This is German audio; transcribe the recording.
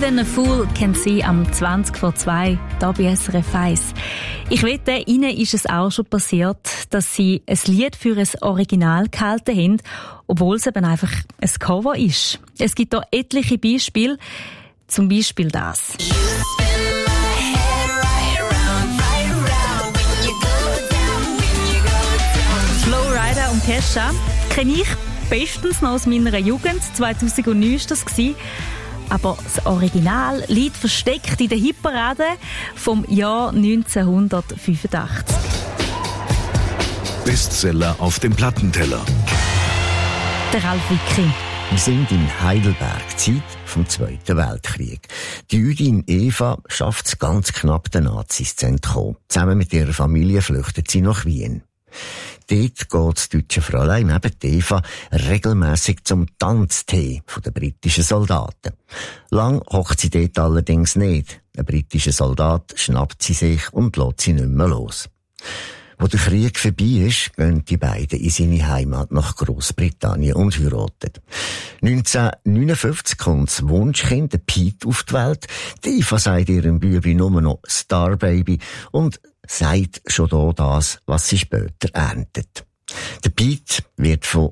Even a Fool Can See am 20 vor 2 hier bei SRF 1. Ich wette, Ihnen ist es auch schon passiert, dass Sie ein Lied für ein Original gehalten haben, obwohl es eben einfach ein Cover ist. Es gibt hier etliche Beispiele, zum Beispiel das. Flowrider und Kesha kenne ich bestens noch aus meiner Jugend. 2009 war das. Aber das Originallied versteckt in der Hitparade vom Jahr 1985. Bestseller auf dem Plattenteller. Der Ralf Wicki. Wir sind in Heidelberg, Zeit vom Zweiten Weltkrieg. Die Jüdin Eva schafft es ganz knapp, den Nazis zu entkommen. Zusammen mit ihrer Familie flüchtet sie nach Wien. Dort geht das deutsche Fräulein neben Eva regelmässig zum Tanztee der britischen Soldaten. Lang hockt sie dort allerdings nicht. Ein britischer Soldat schnappt sie sich und lässt sie nicht mehr los. Wo der Krieg vorbei ist, gehen die beiden in seine Heimat nach Großbritannien und heiraten. 1959 kommt das Wunschkind, der Pete, auf die Welt. Die Eva sagt ihrem Bübi nur noch Starbaby und sagt schon da das, was sie später erntet. Der Pete wird von